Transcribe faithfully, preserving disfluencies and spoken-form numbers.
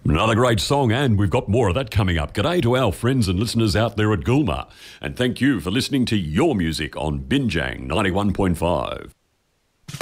Another great song, and we've got more of that coming up. G'day to our friends and listeners out there at Gulma, and thank you for listening to your music on Binjang ninety-one point five.